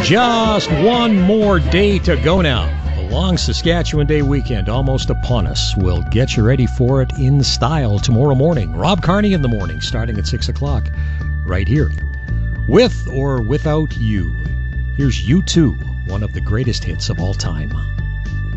Just one more day to go now. The long Saskatchewan Day weekend almost upon us. We'll get you ready for it in style tomorrow morning. Rob Carney in the morning, starting at 6 o'clock, right here. With or Without You. Here's U2, one of the greatest hits of all time.